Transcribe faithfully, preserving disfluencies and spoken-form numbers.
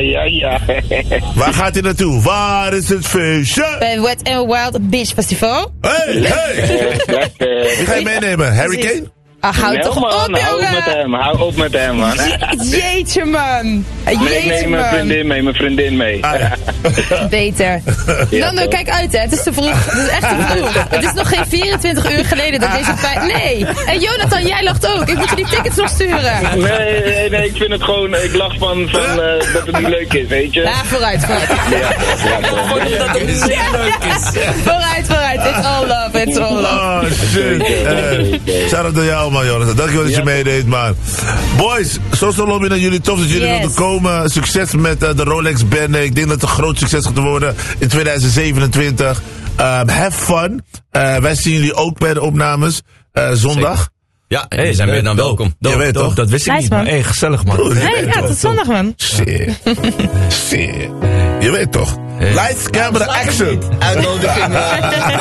ja, ja. Waar gaat hij naartoe? Waar is het feestje? Bij Wet n Wild Beach Festival. Hey, hey! Wie ga je meenemen? Harry Kane? Ah, hou Nee, toch man, op, hou op met jongen. hem, hou op met hem, man. Je- Jeetje, man. Nee, ik Jeetje, neem mijn man. vriendin mee, mijn vriendin mee. Ah, ja. Beter. Ja, Nando, toch? kijk uit, hè. Het is te vroeg. Het is echt te vroeg. Het is nog geen vierentwintig uur geleden dat deze pijn... Nee. En Jonathan, jij lacht ook. Ik moet je die tickets nog sturen. Nee, nee, nee, ik vind het gewoon, ik lach van, van uh, dat het niet leuk is, weet je. Ja, vooruit, vooruit. Ja, ja, toch. Gewoon omdat het niet leuk is. Vooruit, vooruit. It's all love, it's all love. Oh, shit. Hey. Shout-out naar jou, man, Jonathan. Dankjewel dat je meedeed, man. Boys, social lobby naar jullie. Tof dat jullie Yes. wilden komen. Succes met uh, de Rolex Band. Ik denk dat het een groot succes gaat worden in tweeduizend zevenentwintig. Um, have fun. Uh, wij zien jullie ook bij de opnames. Uh, zondag. Ja, hé, hey, zijn we dan welkom. Je weet toch? Dat wist ik Nice, niet, man. maar hey, gezellig, man. Broer, je Nee, weet ja, toch? tot zondag, man. Shit. Shit. Je weet toch? Lights, camera, action. Uitnodiging.